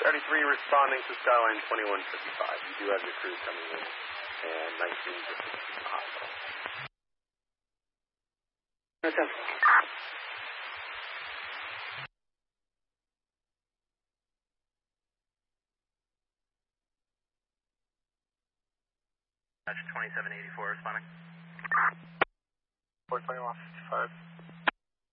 33 responding to Skyline 2155. You do have your crew coming in, and 19 just in the hospital. Okay. That's 2784 responding. 42155.